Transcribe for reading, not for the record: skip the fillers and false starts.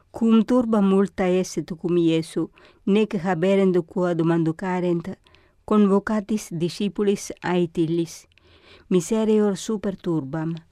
Cum turba multa esset cum Iesu, nec haberent quod manducarent, convocatis discipulis aet illis. Miserior super turbam,